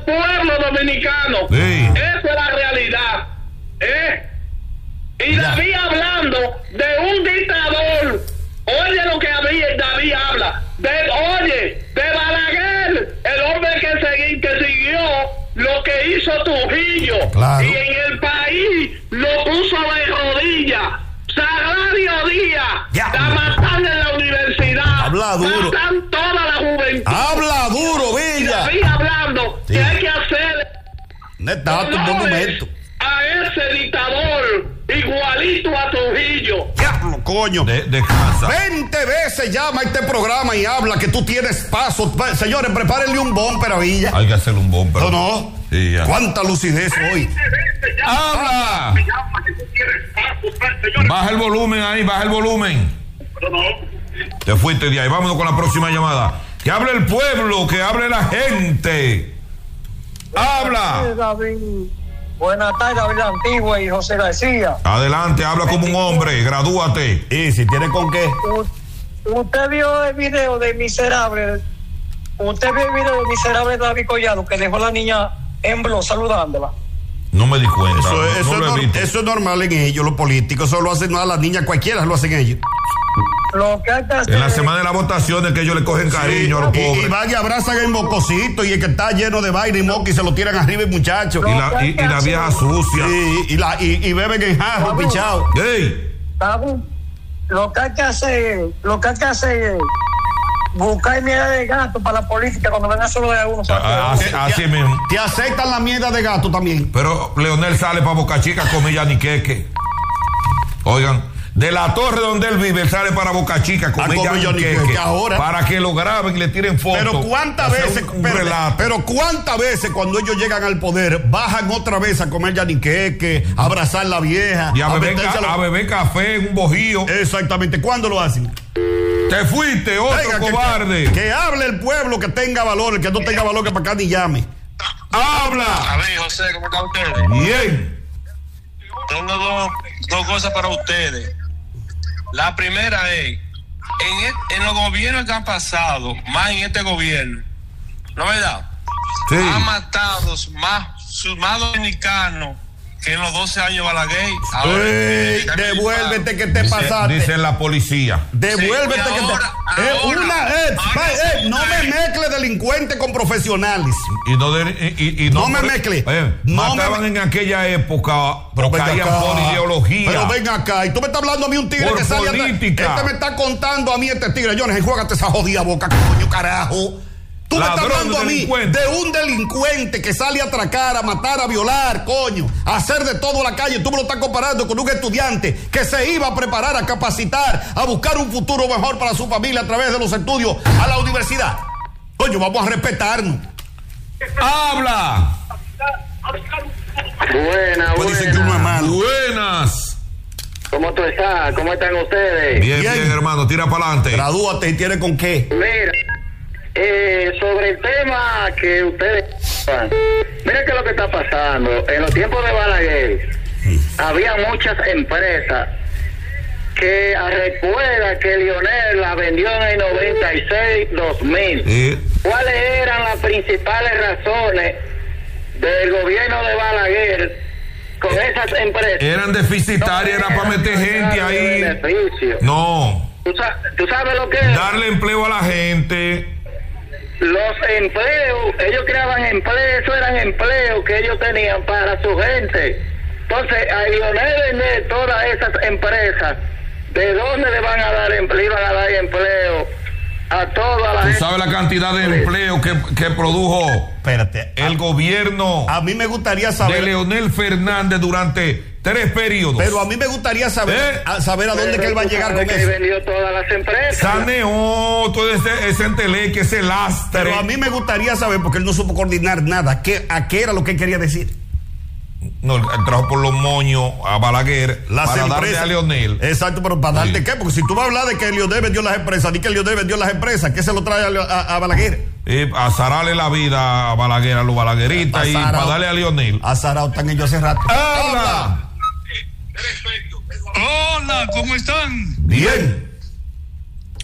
pueblo dominicano. Sí. Esa es la realidad. Y David hablando de un dictador. Oye lo que David habla. De Balaguer, el hombre que siguió lo que hizo Trujillo. Claro. Y en el país lo puso de rodillas. Sagrario Díaz, la matan en la universidad. Habla duro. Matan toda la juventud. Habla duro, Villa. David hablando que hay que hacer Un monumento. a ese dictador igualito a Trujillo. Diablo, coño. Descansa. 20 veces llama a este programa y habla que tú tienes paso. Señores, prepárenle un bumper a Villa. Hay que hacerle un bumper. No. Sí, ya. Cuánta lucidez hoy. ¡Habla! Baja el volumen ahí, baja el volumen. Te fuiste de ahí. Vámonos con la próxima llamada. Que hable el pueblo, que hable la gente. ¡Habla! David. Buenas tardes, David Antigua y José García. Adelante, habla como un hombre, gradúate. Y si tiene con qué. Usted vio el video de Miserable. Usted vio el video de Miserable David Collado que dejó a la niña en blog saludándola. No me di cuenta. Eso es normal en ellos, los políticos. Eso lo hacen a las niñas, cualquiera lo hacen ellos. Lo que hay que hacer En la semana de las votaciones que ellos le cogen cariño a los pobres. Y van y abrazan el mocosito y el que está lleno de vaina y moco y se lo tiran arriba el muchacho. Y la vieja sucia. Y beben en jarro, pichado. ¡Ey! Lo que hay que hacer es buscar mierda de gato para la política cuando venga solo de uno. Así mismo. Te aceptan la mierda de gato también. Pero Leonel sale para Boca Chica a comer yaniqueque. Oigan, de la torre donde él vive, él sale para Boca Chica a comer yaniqueque. Ahora. Para que lo graben y le tiren fotos. Pero cuántas veces, pero cuántas veces cuando ellos llegan al poder, bajan otra vez a comer yaniqueque, a abrazar a la vieja. Y a beber café en un bojío. Exactamente. ¿Cuándo lo hacen? Te fuiste, otro cobarde. Que hable el pueblo, que tenga valor, el que no tenga valor, que para acá ni llame. ¡Habla! A ver, José, ¿cómo están ustedes? Bien. Tengo dos cosas para ustedes. La primera es, en los gobiernos que han pasado, más en este gobierno, ¿no es verdad? Sí. Han matado más dominicanos que en los 12 años Balaguer. Devuélvete que te pasaste. Dice la policía. Devuélvete que no me mezcle delincuente con profesionales. No me mezcle. Mataban en aquella época, pero caían por ideología. Pero ven acá, y tú me estás hablando a mí un tigre por que sale política. Este me está contando a mí este tigre. Jones, juégate esa jodida boca, coño, carajo. Tú me estás hablando a mí de un delincuente que sale a atracar, a matar, a violar, coño, a hacer de todo en la calle. Tú me lo estás comparando con un estudiante que se iba a preparar, a capacitar, a buscar un futuro mejor para su familia a través de los estudios a la universidad. Coño, vamos a respetarnos. ¡Habla! Buenas. ¿Cómo tú estás? ¿Cómo están ustedes? Bien, hermano, tira para adelante. Gradúate y tiene con qué. Mira, sobre el tema que ustedes... Mira qué es lo que está pasando. En los tiempos de Balaguer había muchas empresas que recuerda que Lionel la vendió en el 96-2000. ¿Cuáles eran las principales razones del gobierno de Balaguer con esas empresas? Eran deficitarias, era para meter gente ahí. No. ¿Tú sabes lo que es? Darle empleo a la gente. Los empleos, ellos creaban empleos, eso eran empleos que ellos tenían para su gente. Entonces, a Lionel vender todas esas empresas, ¿de dónde le van a dar empleo? Iban a dar empleo a toda la gente. ¿Tú sabes la cantidad de empleo que produjo el gobierno? A mí me gustaría saber. De Leonel Fernández durante 3 periodos. Pero a mí me gustaría saber a dónde que él va a llegar con eso. Él vendió todas las empresas. Saneó todo ese enteleque, ese lastre. Pero a mí me gustaría saber, porque él no supo coordinar nada, ¿a qué era lo que él quería decir? No, él trajo por los moños a Balaguer para darle a Leonel. Exacto, pero ¿para darte qué? Porque si tú vas a hablar de que Leonel vendió las empresas, di que Leonel vendió las empresas, ¿qué se lo trae a Balaguer? A zararle la vida a Balaguer, a los balagueritas, y para darle a Leonel. A Sarao están ellos hace rato. ¡Habla! Hola, ¿cómo están? Bien.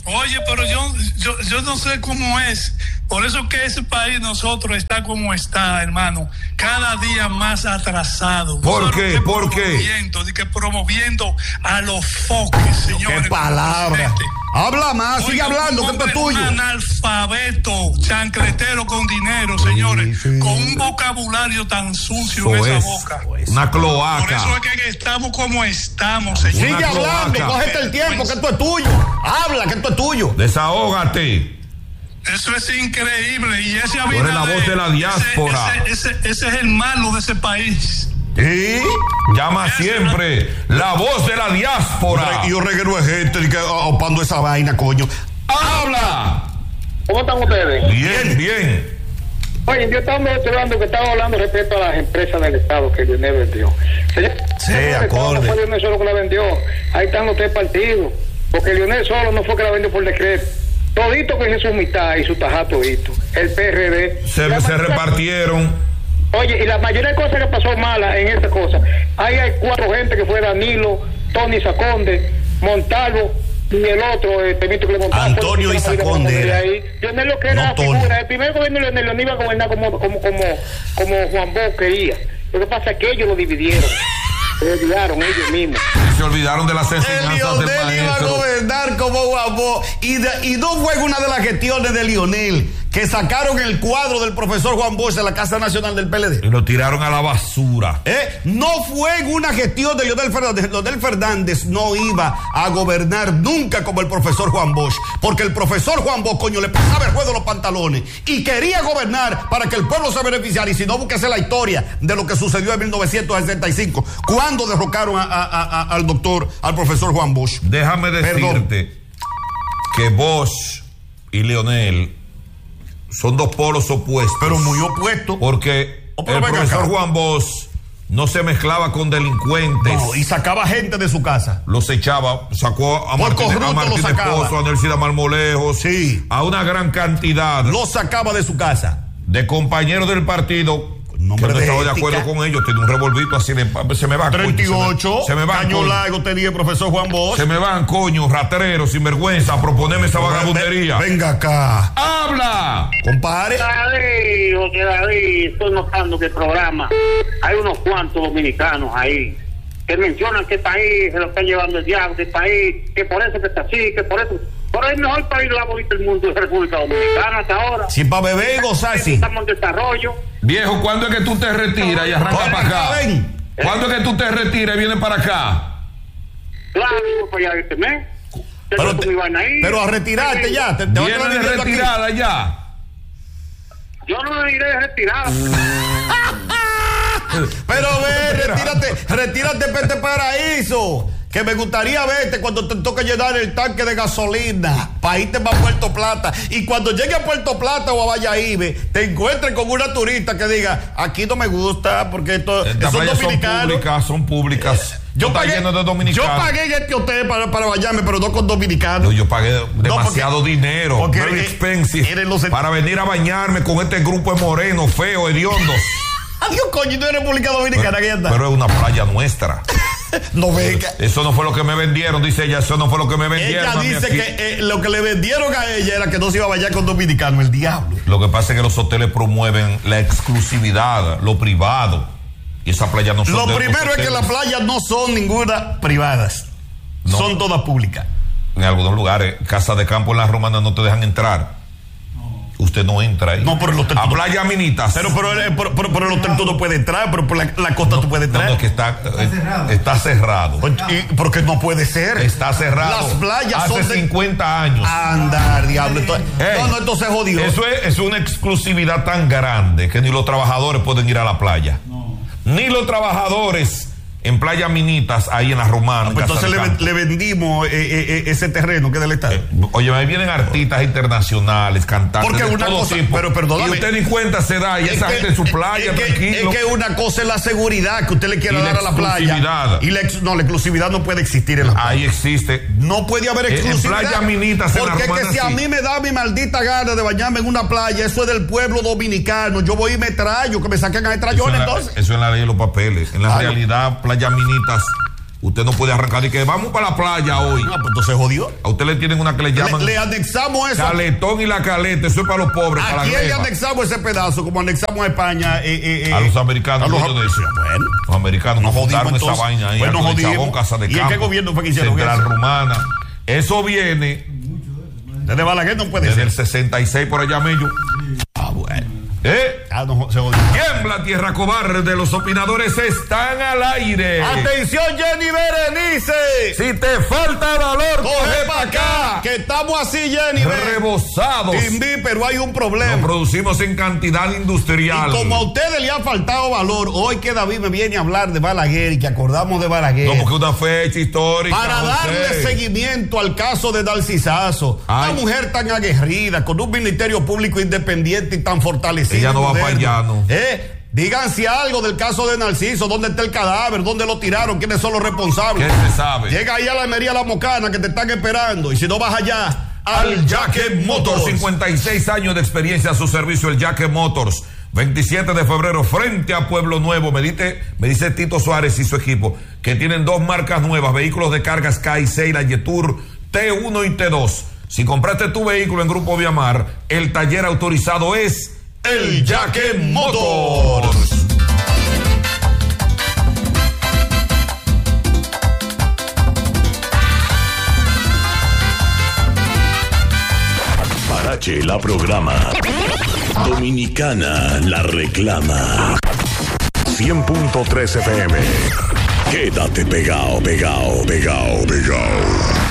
Oye, pero yo no sé cómo es. Por eso que ese país nosotros está como está, hermano. Cada día más atrasado. ¿Por qué? ¿Por qué? Promoviendo a los foques, señores. ¡Qué palabra! Habla más, sigue hablando, que esto es tuyo. Un analfabeto, chancletero con dinero, señores. Sí. Con un vocabulario tan sucio en esa boca. Una cloaca. Por eso es que estamos como estamos, señores. Sigue hablando, cógete el tiempo, que esto es tuyo. Habla, que esto es tuyo. Desahógate. Eso es increíble. Y ese Abinader, eres la voz de la diáspora. Ese es el malo de ese país. ¿Sí? Llama siempre la voz de la diáspora. Y yo reguero de gente que opando esa vaina, coño. ¡Habla! ¿Cómo están ustedes? Bien, bien. Oye, yo estaba observando que estaba hablando respecto a las empresas del Estado que Leonel vendió. Sí, acorde. No fue Leonel solo que la vendió. Ahí están los 3 partidos. Porque Leonel solo no fue que la vendió por decreto. Todito que es su mitad y su tajá todito. El PRD. Se repartieron. Oye, y la mayoría de cosas que pasó malas en esta cosa. Ahí hay 4 gente que fue Danilo, Tony Saconde, Montalvo y el otro, que le montaba. Antonio Isaconde. Leonel lo que era la figura. El primer gobierno de Leonel no iba a gobernar como Juan Bosch quería. Lo que pasa es que ellos lo dividieron. Se olvidaron ellos mismos. Se olvidaron de las enseñanzas del maestro. Iba a gobernar como Juan Bosch. Y no fue una de las gestiones de Lionel que sacaron el cuadro del profesor Juan Bosch de la Casa Nacional del PLD. Y lo tiraron a la basura. No fue en una gestión de Leonel Fernández. Leonel Fernández no iba a gobernar nunca como el profesor Juan Bosch. Porque el profesor Juan Bosch, coño, le pasaba el juego de los pantalones. Y quería gobernar para que el pueblo se beneficiara. Y si no, búsquese la historia de lo que sucedió en 1965. Cuando derrocaron al profesor Juan Bosch. Déjame decirte que Bosch y Leonel son 2 polos opuestos. Pero muy opuestos. Porque el profesor Juan Bosch no se mezclaba con delincuentes. No, y sacaba gente de su casa. Los echaba, sacó a Martín Esposo, a Nercida Marmolejo, sí, a una gran cantidad. Los sacaba de su casa. De compañeros del partido. No estaba de acuerdo con ellos, tiene un revolvito así, se me va. 38, se me va. Caño largo tenía el profesor Juan Bosch. Se me van, coño, rateros, sinvergüenza, a proponerme esa vagabundería. Venga acá. ¡Habla! Compadre. David, estoy notando que el programa, hay unos cuantos dominicanos ahí que mencionan que el país se lo está llevando el diablo, que el país, que por eso que está así, que por eso. Pero es el mejor país de la bolita del mundo, es República Dominicana hasta ahora. Sí, para beber y gozar, sí. Estamos en desarrollo. Viejo, ¿cuándo es que tú te retiras y arrancas para acá? ¿Cuándo es que tú te retiras y vienes para acá? Claro, pues ya este mes. Pero a retirarte ya. ¿Vienes de retirada aquí ya? Yo no me iré de retirada. Pero ve, retírate para este paraíso. Que me gustaría verte cuando te toque llenar el tanque de gasolina para irte para Puerto Plata. Y cuando llegue a Puerto Plata o a Valladolid, te encuentres con una turista que diga, aquí no me gusta porque esto son dominicanos. Son públicas. Yo pagué en este hotel para bañarme, pero no con dominicanos. No, yo pagué demasiado dinero, porque very expensive, para venir a bañarme con este grupo de morenos, feos, hediondos. Adiós, coño, tú eres República Dominicana, que ya está. Pero es una playa nuestra. No venga. Eso no fue lo que me vendieron, dice ella. Eso no fue lo que me vendieron. Ella dice que lo que le vendieron a ella era que no se iba a bañar con dominicanos, el diablo. Lo que pasa es que los hoteles promueven la exclusividad, lo privado. Y esa playa no son. Lo primero es que las playas no son ninguna privadas. No. Son todas públicas. En algunos lugares, casa de campo en la Romana no te dejan entrar. Usted no entra ahí. No, pero el hotel. A Playa Minitas. Pero el hotel tú no puedes entrar, pero por la costa tú puedes entrar. No, es que está cerrado. ¿Y por qué no puede ser? Está cerrado. Las playas hace son 50 años. Andar, diablo. Esto se jodió. Eso es una exclusividad tan grande que ni los trabajadores pueden ir a la playa. No. Ni los trabajadores en Playa Minitas, ahí en la Romana. Pues entonces le vendimos ese terreno que es del Estado. Oye, ahí vienen artistas internacionales, cantantes. Porque de una todo cosa, tipo. pero perdóname. Y usted ni cuenta se da, y esa gente en su playa, tranquilo. Es que una cosa es la seguridad que usted le quiera dar a la playa. Y la exclusividad no puede existir en la playa. Ahí existe. No puede haber exclusividad. En Playa Minitas, porque en la Romana, que si a mí me da mi maldita gana de bañarme en una playa, eso es del pueblo dominicano. Yo voy y me traigo, que me saquen a trayón entonces. Eso en la ley de los papeles. En la realidad, Playa Minitas Usted no puede arrancar y que vamos para la playa hoy. No, pues entonces jodió. A usted le tienen una que le llaman. Le anexamos eso. Caletón y la caleta, eso es para los pobres. ¿A quién le anexamos ese pedazo? Como anexamos a España. A los americanos. Bueno, los americanos nos fundaron esa vaina ahí. Bueno, jodimos. Casa de ¿Y en qué gobierno fue que hicieron Central eso? Rumana. Eso viene. Desde Balaguer no puede desde ser. Desde el 66 por allá, Mello. Bueno. No, tiembla tierra cobarde, los opinadores están al aire. Atención, Jenny Berenice. Si te falta valor, coge para acá. Que estamos así, Jenny. Rebosados. Pero hay un problema. Lo producimos en cantidad industrial. Y como a ustedes le ha faltado valor, hoy que David me viene a hablar de Balaguer y que acordamos de Balaguer. Como que una fecha histórica. Para darle seguimiento al caso de Narcisazo. Una mujer tan aguerrida, con un ministerio público independiente y tan fortalecido. Ella no va para allá, ¿no? Díganse algo del caso de Narciso, dónde está el cadáver, dónde lo tiraron, quiénes son los responsables. ¿Qué se sabe? Llega ahí a la Almería La Mocana que te están esperando y si no vas allá al Jaque Motors. 56 años de experiencia a su servicio, el Jaque Motors. 27 de febrero frente a Pueblo Nuevo. Me dice Tito Suárez y su equipo que tienen 2 marcas nuevas, vehículos de carga Sky 6, la Yetur T1 y T2. Si compraste tu vehículo en Grupo Viamar, el taller autorizado es el Jaque Motors. Parache la programa. Dominicana la reclama. 100.3 FM. Quédate pegado.